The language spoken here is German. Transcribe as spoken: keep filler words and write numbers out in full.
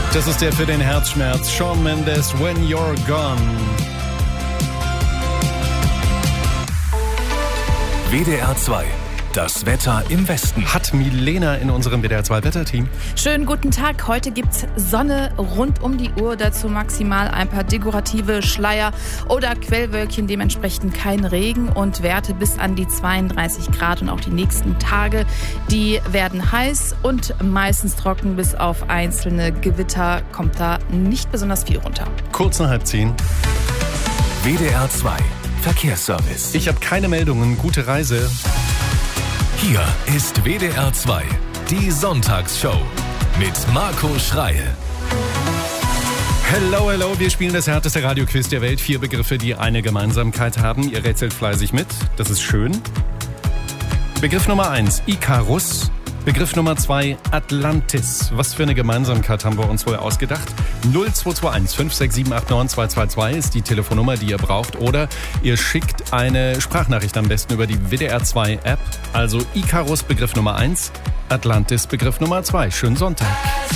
Das ist der für den Herzschmerz. Shawn Mendes, When You're Gone. W D R zwei. Das Wetter im Westen. Hat Milena in unserem W D R zwei Wetterteam. Schönen guten Tag. Heute gibt's Sonne rund um die Uhr. Dazu maximal ein paar dekorative Schleier oder Quellwölkchen. Dementsprechend kein Regen und Werte bis an die zweiunddreißig Grad. Und auch die nächsten Tage, die werden heiß und meistens trocken. Bis auf einzelne Gewitter kommt da nicht besonders viel runter. Kurz nach halb zehn. W D R zwei. Verkehrsservice. Ich habe keine Meldungen. Gute Reise. Hier ist W D R zwei, die Sonntagsshow mit Marco Schreil. Hello, hello, wir spielen das härteste Radioquiz der Welt. Vier Begriffe, die eine Gemeinsamkeit haben. Ihr rätselt fleißig mit, das ist schön. Begriff Nummer eins, Icarus. Begriff Nummer zwei, Atlantis. Was für eine Gemeinsamkeit haben wir uns wohl ausgedacht? null zwei zwei eins fünf sechs sieben acht neun zwei zwei zwei ist die Telefonnummer, die ihr braucht. Oder ihr schickt eine Sprachnachricht am besten über die W D R zwei App. Also Icarus Begriff Nummer eins, Atlantis Begriff Nummer zwei. Schönen Sonntag.